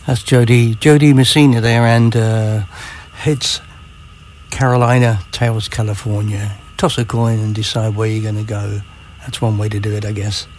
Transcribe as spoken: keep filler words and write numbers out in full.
That's Jody, Jody Messina there, and uh, Heads Carolina, Tails California. Toss a coin and decide where you're going to go. That's one way to do it, I guess.